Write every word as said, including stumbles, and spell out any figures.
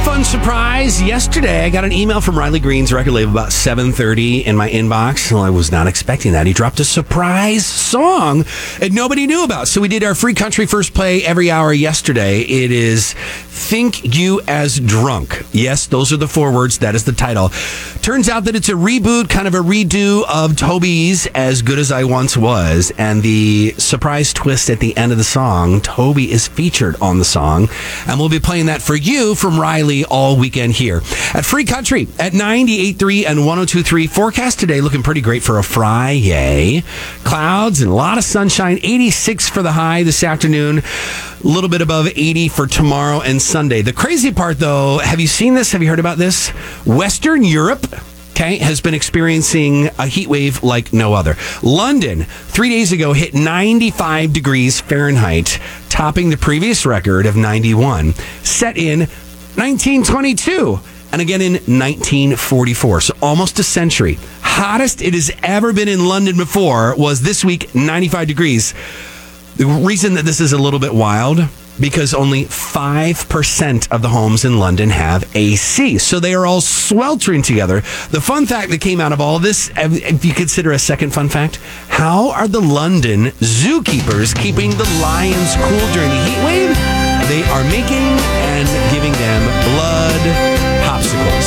fun surprise. Yesterday, I got an email from Riley Green's record label about seven thirty in my inbox. Well, I was not expecting that. He dropped a surprise song that nobody knew about. So we did our free country first play every hour yesterday. It is Think You As Drunk. Yes, those are the four words. That is the title. Turns out that it's a reboot, kind of a redo of Toby's As Good As I Once Was. And the surprise twist at the end of the song, Toby is featured on the song. And we'll be playing that for you from Riley all weekend here at Free Country at ninety-eight point three and one oh two point three. Forecast today looking pretty great for a Friday. Clouds and a lot of sunshine. eighty-six for the high this afternoon. A little bit above eighty for tomorrow and Sunday. The crazy part, though, have you seen this? Have you heard about this? Western Europe, okay, has been experiencing a heat wave like no other. London, three days ago, hit ninety-five degrees Fahrenheit, topping the previous record of ninety-one, set in nineteen twenty-two, and again in nineteen forty-four. So almost a century. Hottest it has ever been in London before was this week, ninety-five degrees. The reason that this is a little bit wild, because only five percent of the homes in London have A C. So they are all sweltering together. The fun fact that came out of all this, if you consider a second fun fact, how are the London zookeepers keeping the lions cool during the heat wave? They are making and giving them blood